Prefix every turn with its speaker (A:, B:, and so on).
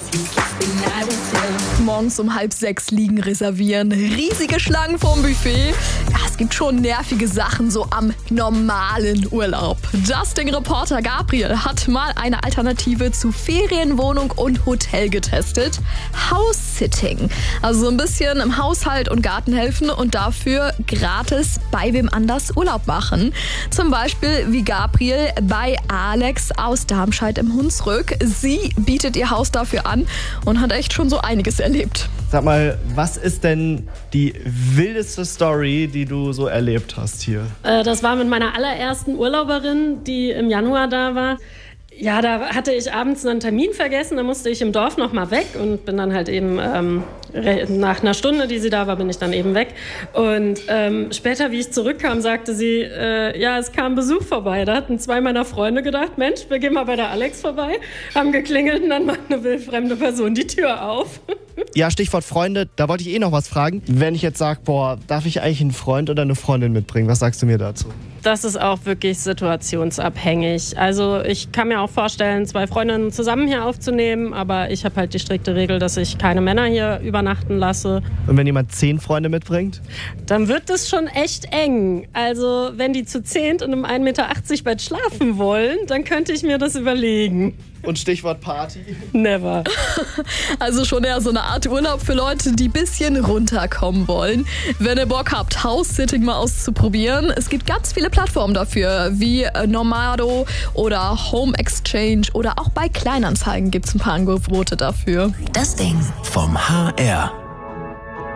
A: Morgens um 5:30 liegen reservieren, riesige Schlangen vorm Buffet. Ja, es gibt schon nervige Sachen so am normalen Urlaub. Justin-Reporter Gabriel hat mal eine Alternative zu Ferienwohnung und Hotel getestet. House-Sitting. Also so ein bisschen im Haushalt und Garten helfen und dafür gratis bei wem anders Urlaub machen. Zum Beispiel wie Gabriel bei Alex aus Darmstadt im Hunsrück. Sie bietet ihr Haus dafür an und hat echt schon so einiges erlebt.
B: Sag mal, was ist denn die wildeste Story, die du so erlebt hast hier?
C: Das war mit meiner allerersten Urlauberin, die im Januar da war. Ja, da hatte ich abends einen Termin vergessen, da musste ich im Dorf noch mal weg und bin dann halt eben nach einer Stunde, die sie da war, bin ich dann eben weg. Und später, wie ich zurückkam, sagte sie, ja, es kam Besuch vorbei. Da hatten 2 meiner Freunde gedacht, Mensch, wir gehen mal bei der Alex vorbei, haben geklingelt und dann macht eine wildfremde Person die Tür auf.
B: Ja, Stichwort Freunde, da wollte ich noch was fragen. Wenn ich jetzt sage, darf ich eigentlich einen Freund oder eine Freundin mitbringen? Was sagst du mir dazu?
C: Das ist auch wirklich situationsabhängig. Also ich kann mir auch vorstellen, 2 Freundinnen zusammen hier aufzunehmen, aber ich habe halt die strikte Regel, dass ich keine Männer hier übernachten lasse.
B: Und wenn jemand 10 Freunde mitbringt?
C: Dann wird es schon echt eng. Also wenn die zu 10 in einem 1,80 Meter Bett schlafen wollen, dann könnte ich mir das überlegen.
B: Und Stichwort Party?
C: Never.
A: Also schon eher so eine Art Urlaub für Leute, die ein bisschen runterkommen wollen. Wenn ihr Bock habt, House-Sitting mal auszuprobieren, es gibt ganz viele Plattformen dafür, wie Nomado oder Home Exchange oder auch bei Kleinanzeigen gibt es ein paar Angebote dafür.
D: Das Ding vom HR.